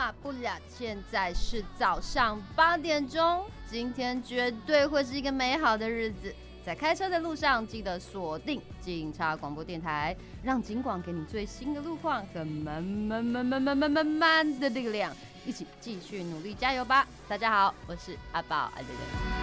马不了，现在是早上8点钟，今天绝对会是一个美好的日子。在开车的路上，记得锁定警察广播电台，让警广给你最新的路况和满的力量，一起继续努力加油吧！大家好，我是阿宝阿德。